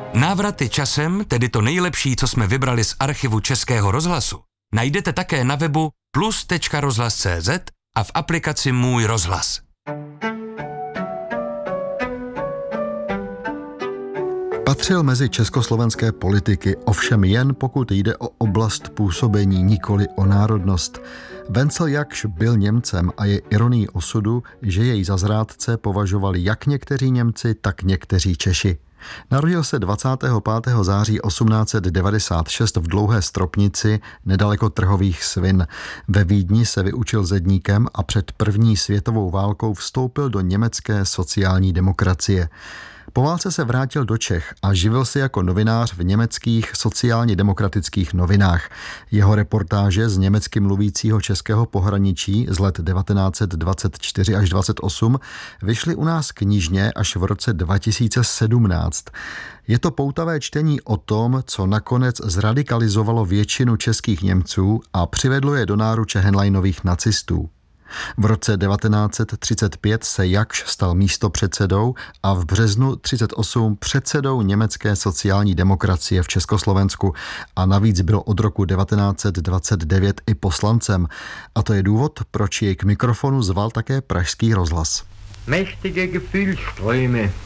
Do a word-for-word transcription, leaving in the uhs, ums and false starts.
Návraty časem, tedy to nejlepší, co jsme vybrali z archivu Českého rozhlasu, najdete také na webu plus tečka rozhlas tečka cé zet a v aplikaci Můj rozhlas. Patřil mezi československé politiky, ovšem jen pokud jde o oblast působení, nikoli o národnost. Vencel Jakš byl Němcem a je ironií osudu, že jej za zrádce považovali jak někteří Němci, tak někteří Češi. Narodil se dvacátého pátého září osmnáct set devadesát šest v Dlouhé Stropnici, nedaleko Trhových svin. Ve Vídni se vyučil zedníkem a před první světovou válkou vstoupil do německé sociální demokracie. Po válce se vrátil do Čech a živil se jako novinář v německých sociálně demokratických novinách. Jeho reportáže z německy mluvícího českého pohraničí z let devatenáct set dvacet čtyři až dvacet osm vyšly u nás knižně až v roce dva tisíce sedmnáct. Je to poutavé čtení o tom, co nakonec zradikalizovalo většinu českých Němců a přivedlo je do náruče Henleinových nacistů. V roce devatenáct set třicet pět se Jakš stal místopředsedou a v březnu třicet osm předsedou německé sociální demokracie v Československu a navíc byl od roku devatenáct set dvacet devět i poslancem. A to je důvod, proč jej k mikrofonu zval také Pražský rozhlas. Mächtige Gefühlsströme